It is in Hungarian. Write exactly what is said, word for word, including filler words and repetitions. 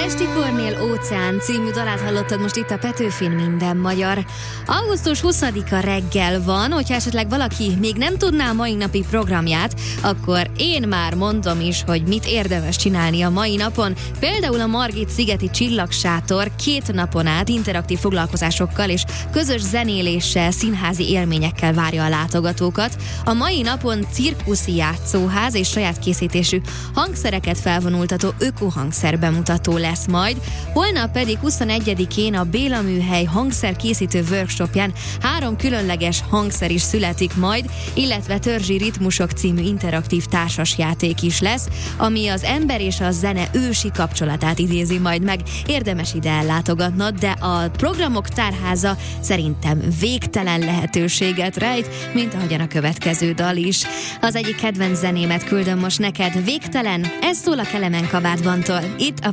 Pesti Kornél Óceán című dalát hallottad most itt a Petőfin Minden Magyar. augusztus huszadika reggel van, hogyha esetleg valaki még nem tudná a mai napi programját, akkor én már mondom is, hogy mit érdemes csinálni a mai napon. Például a Margit-szigeti Csillagsátor két napon át interaktív foglalkozásokkal és közös zenéléssel, színházi élményekkel várja a látogatókat. A mai napon cirkuszi játszóház és saját készítésű hangszereket felvonultató ökohangszer bemutató lesz majd. Holnap pedig huszonegyedikén a Béla Műhely hangszerkészítő workshopján három különleges hangszer is születik majd, illetve Törzsi ritmusok című interaktív társasjáték is lesz, ami az ember és a zene ősi kapcsolatát idézi majd meg. Érdemes ide ellátogatnod, de a programok tárháza szerintem végtelen lehetőséget rejt, mint ahogyan a következő dal is. Az egyik kedvenc zenémet küldöm most neked, Végtelen, ez szól a Kelemen Kabátbantól, itt a